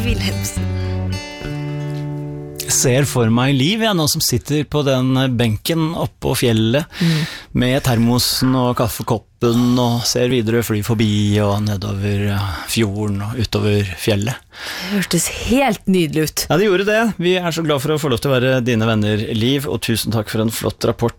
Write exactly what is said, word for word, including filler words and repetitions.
Wilhelmsen. Jeg ser for meg Liv, jeg, nå som sitter på den benken oppe på fjellet mm. med termosen og kaffekoppen og ser videre fly forbi og nedover fjorden og utover fjellet. Det hørtes helt nydelig ut. Ja, det gjorde det. Vi er så glad for å få lov til å være dine venner, Liv, og tusen takk for en flott rapport